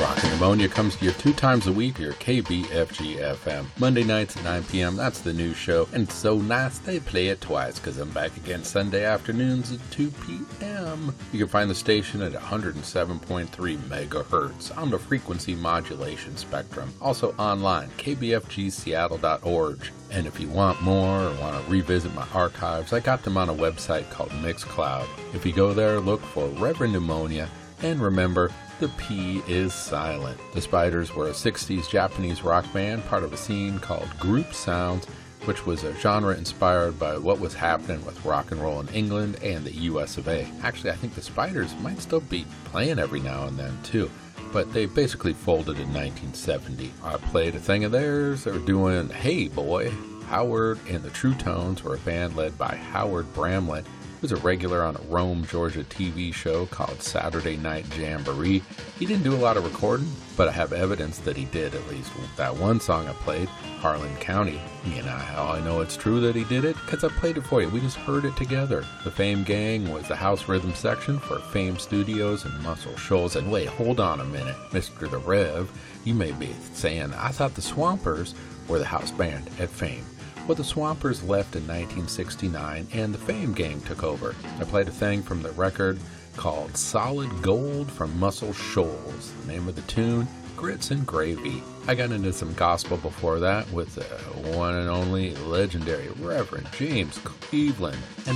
Rockin' Pneumonia comes to you 2 times a week here, KBFG FM. Monday nights at 9 p.m., that's the new show. And it's so nice they play it twice, because I'm back again Sunday afternoons at 2 p.m. You can find the station at 107.3 megahertz on the frequency modulation spectrum. Also online, kbfgseattle.org. And if you want more or want to revisit my archives, I got them on a website called Mixcloud. If you go there, look for Reverend Pneumonia, and remember, the P is silent. The Spiders were a 60s Japanese rock band, part of a scene called Group Sounds, which was a genre inspired by what was happening with rock and roll in England and the US of A. Actually, I think the Spiders might still be playing every now and then, too. But they basically folded in 1970. I played a thing of theirs. They were doing Hey Boy. Howard and the True Tones were a band led by Howard Bramlett, who was a regular on a Rome, Georgia TV show called Saturday Night Jamboree. He didn't do a lot of recording, but I have evidence that he did at least that one song I played, Harlan County. You know how I know it's true that he did it? Because I played it for you. We just heard it together. The Fame Gang was the house rhythm section for Fame Studios in Muscle Shoals. And wait, hold on a minute, Mr. The Rev. You may be saying, I thought the Swampers were the house band at Fame. Well, the Swampers left in 1969, and the Fame Gang took over. I played a thing from the record called Solid Gold from Muscle Shoals. The name of the tune, Grits and Gravy. I got into some gospel before that with the one and only legendary Reverend James Cleveland. And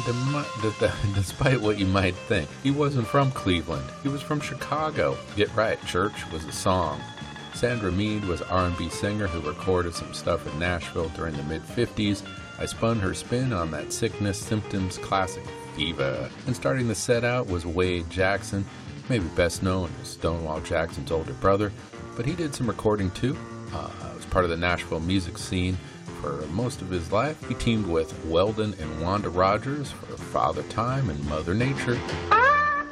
despite what you might think, he wasn't from Cleveland. He was from Chicago. Get right, Church was a song. Sandra Mead was an R&B singer who recorded some stuff in Nashville during the mid-50s. I spun her spin on that Sickness Symptoms classic, Fever. And starting the set out was Wade Jackson, maybe best known as Stonewall Jackson's older brother, but he did some recording too. Was part of the Nashville music scene for most of his life. He teamed with Weldon and Wanda Rogers for Father Time and Mother Nature.